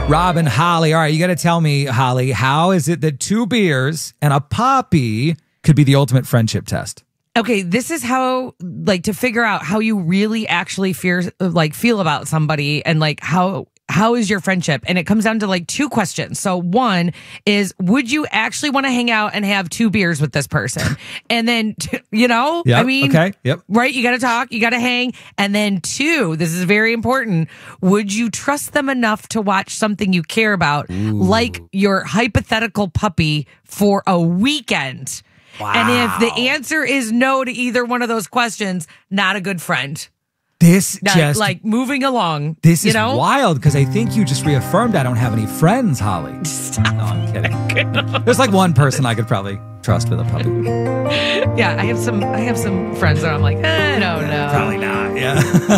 Rob and Holly. All right, you got to tell me, Holly, how is it that 2 beers and a puppy could be the ultimate friendship test? Okay, this is how, like, to figure out how you really actually feel about somebody, and like how is your friendship? And it comes down to like 2 questions. So one is, would you actually want to hang out and have 2 beers with this person? And then, Yep, I mean, okay, yep. Right? You got to talk, you got to hang. And then 2, this is very important. Would you trust them enough to watch something you care about, like your hypothetical puppy, for a weekend? Wow. And if the answer is no to either one of those questions, not a good friend. This like moving along. This is wild, because I think you just reaffirmed I don't have any friends, Holly. Stop. No, I'm kidding. There's like one person I could probably trust with a puppy. Yeah, I have some friends that I'm like, I don't know. Probably not. Yeah.